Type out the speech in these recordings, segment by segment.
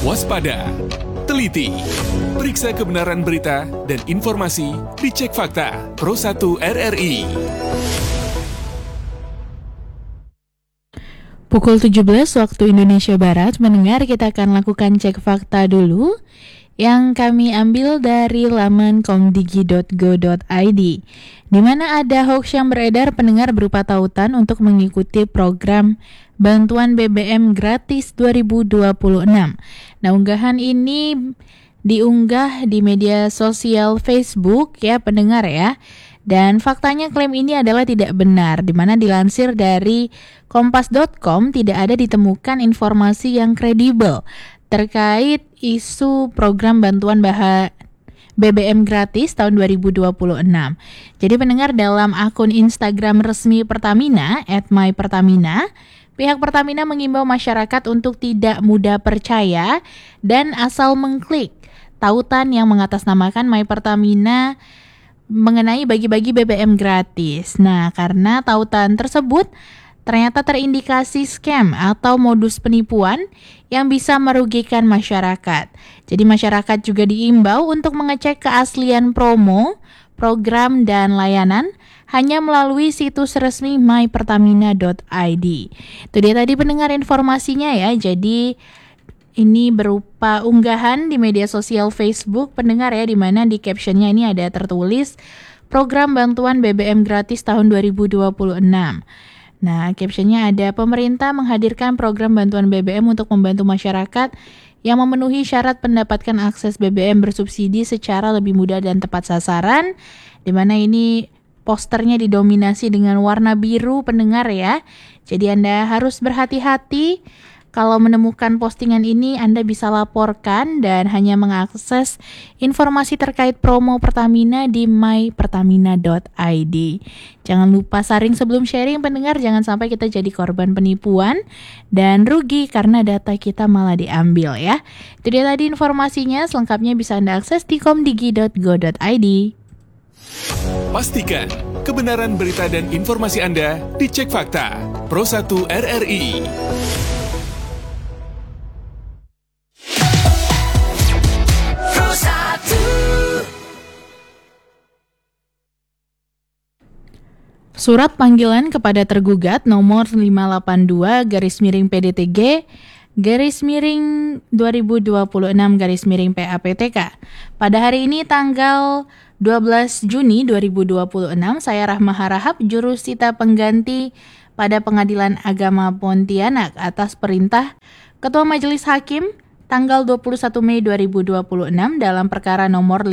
Waspada, teliti, periksa kebenaran berita dan informasi di Cek Fakta Pro 1 RRI. Pukul 17 waktu Indonesia Barat, mendengar kita akan lakukan cek fakta dulu yang kami ambil dari laman komdigi.go.id, di mana ada hoax yang beredar pendengar berupa tautan untuk mengikuti program bantuan BBM gratis 2026. Nah, unggahan ini diunggah di media sosial Facebook ya pendengar ya. Dan faktanya klaim ini adalah tidak benar, di mana dilansir dari kompas.com tidak ada ditemukan informasi yang kredibel terkait isu program bantuan BBM gratis tahun 2026. Jadi pendengar, dalam akun Instagram resmi Pertamina @mypertamina, pihak Pertamina mengimbau masyarakat untuk tidak mudah percaya dan asal mengklik tautan yang mengatasnamakan My Pertamina mengenai bagi-bagi BBM gratis. Nah, karena tautan tersebut ternyata terindikasi scam atau modus penipuan yang bisa merugikan masyarakat. Jadi masyarakat juga diimbau untuk mengecek keaslian promo, program, dan layanan hanya melalui situs resmi mypertamina.id. Itu dia tadi pendengar informasinya ya. Jadi ini berupa unggahan di media sosial Facebook pendengar ya, di mana di captionnya ini ada tertulis program bantuan BBM gratis tahun 2026. Nah, captionnya ada pemerintah menghadirkan program bantuan BBM untuk membantu masyarakat yang memenuhi syarat mendapatkan akses BBM bersubsidi secara lebih mudah dan tepat sasaran, di mana ini posternya didominasi dengan warna biru pendengar ya. Jadi Anda harus berhati-hati. Kalau menemukan postingan ini, Anda bisa laporkan dan hanya mengakses informasi terkait promo Pertamina di mypertamina.id. Jangan lupa saring sebelum sharing pendengar, jangan sampai kita jadi korban penipuan dan rugi karena data kita malah diambil ya. Itu dia tadi informasinya, selengkapnya bisa Anda akses di komdigi.go.id. Pastikan kebenaran berita dan informasi Anda dicek fakta Pro 1 RRI. Surat panggilan kepada tergugat nomor 582-2026-PAPTK. Pada hari ini tanggal 12 Juni 2026, saya Rahma Harahap, jurusita pengganti pada Pengadilan Agama Pontianak atas perintah Ketua Majelis Hakim tanggal 21 Mei 2026 dalam perkara nomor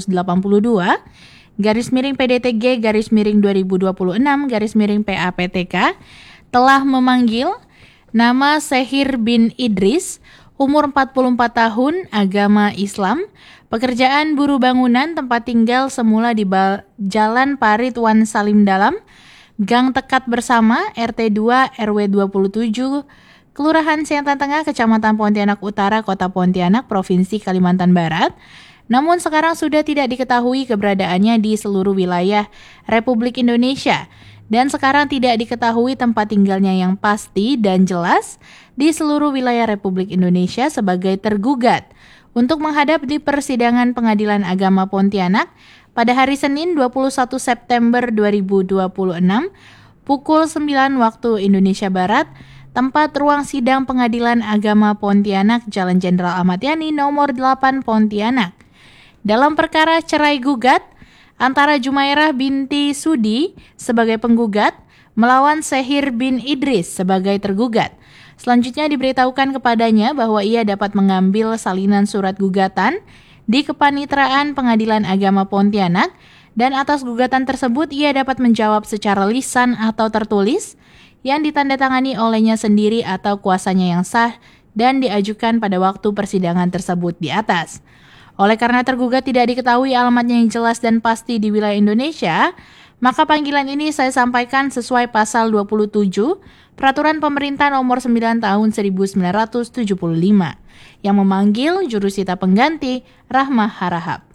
582/PDTG/2026/PAPTK telah memanggil nama Sehir bin Idris, umur 44 tahun, agama Islam, pekerjaan buruh bangunan, tempat tinggal semula di Jalan Parit Wan Salim Dalam, Gang Tekat Bersama, RT 2 RW 27, Kelurahan Siantan Tengah, Kecamatan Pontianak Utara, Kota Pontianak, Provinsi Kalimantan Barat. Namun sekarang sudah tidak diketahui keberadaannya di seluruh wilayah Republik Indonesia, dan sekarang tidak diketahui tempat tinggalnya yang pasti dan jelas di seluruh wilayah Republik Indonesia sebagai tergugat untuk menghadap di persidangan Pengadilan Agama Pontianak pada hari Senin 21 September 2026 pukul 9 waktu Indonesia Barat, tempat ruang sidang Pengadilan Agama Pontianak, Jalan Jenderal Ahmad Yani nomor 8 Pontianak. Dalam perkara cerai gugat antara Jumairah binti Sudi sebagai penggugat melawan Sehir bin Idris sebagai tergugat. Selanjutnya diberitahukan kepadanya bahwa ia dapat mengambil salinan surat gugatan di Kepanitraan Pengadilan Agama Pontianak, dan atas gugatan tersebut ia dapat menjawab secara lisan atau tertulis yang ditandatangani olehnya sendiri atau kuasanya yang sah dan diajukan pada waktu persidangan tersebut di atas. Oleh karena tergugat tidak diketahui alamatnya yang jelas dan pasti di wilayah Indonesia, maka panggilan ini saya sampaikan sesuai pasal 27 Peraturan Pemerintah Nomor 9 Tahun 1975 yang memanggil jurusita pengganti Rahma Harahap.